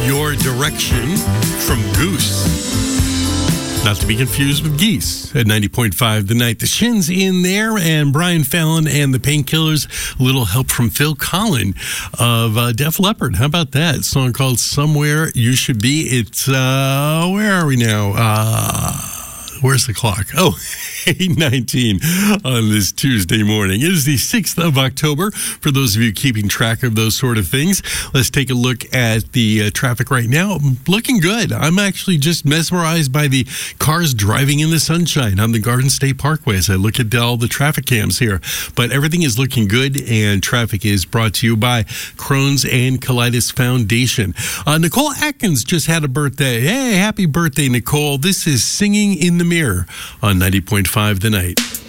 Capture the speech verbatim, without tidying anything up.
Your Direction from Goose. Not to be confused with Geese at ninety point five The Night. The Shins in there, and Brian Fallon and the Painkillers. A little help from Phil Collin of uh, Def Leppard. How about that? A song called Somewhere You Should Be. It's, uh, where are we now? Uh... Where's the clock? Oh, eight nineteen on this Tuesday morning. It is the sixth of October. For those of you keeping track of those sort of things, let's take a look at the uh, traffic right now. Looking good. I'm actually just mesmerized by the cars driving in the sunshine on the Garden State Parkway as I look at all the traffic cams here. But everything is looking good, and traffic is brought to you by Crohn's and Colitis Foundation. Uh, Nicole Atkins just had a birthday. Hey, happy birthday, Nicole. This is Singing in the Mirror on ninety point five The Night.